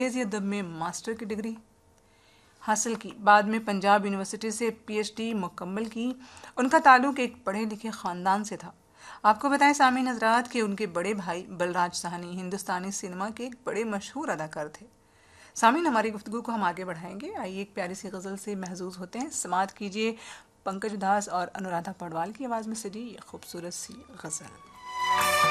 अदब में मास्टर की डिग्री हासिल की। बाद में पंजाब यूनिवर्सिटी से पीएचडी मुकम्मल की। उनका ताल्लुक़ एक पढ़े लिखे ख़ानदान से था। आपको बताएं सामीन हज़रात कि उनके बड़े भाई बलराज साहनी हिंदुस्तानी सिनेमा के एक बड़े मशहूर अदाकार थे। सामीन, हमारी गुफ्तगू को हम आगे बढ़ाएंगे। आइए एक प्यारी सी गज़ल से महजूज होते हैं। समात कीजिए पंकज उधास और अनुराधा पडवाल की आवाज़ में सजी ये खूबसूरत सी गज़ल।